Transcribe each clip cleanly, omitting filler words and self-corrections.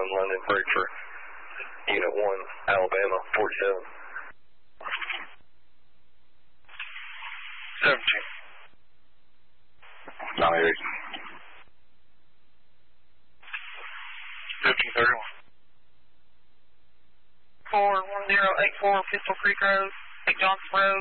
London Bridge for Unit 1, Alabama, 47. 17. 98. 1531. 41084 Pistol Creek Road, St. John's Road.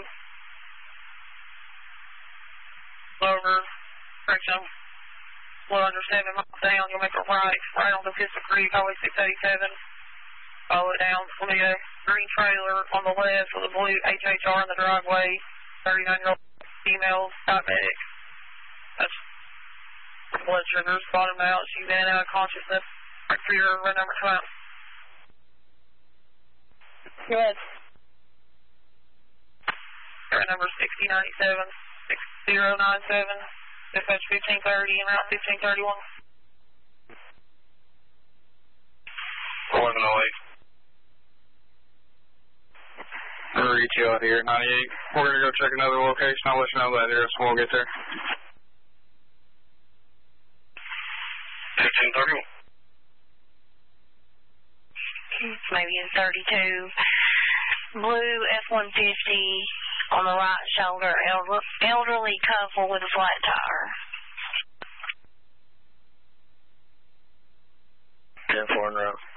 Over, correction, a little under 7 miles down, you'll make a right onto Pistol Creek, Highway 687. Follow it down, there'll be a green trailer on the left with a blue HHR in the driveway, 39-year-old female, diabetic. That's blood sugars, bottom out, she's in and out of consciousness. Right for your run number 12. Go ahead. Run number 6097, 6097, dispatch 1530, and route 1531. 1108. We'll reach you out here, 98. We're going to go check another location. I'll let you know that address when we'll get there. 1531. Maybe in 32. Blue F-150 on the right shoulder, elderly couple with a flat tire. 10-4 en route.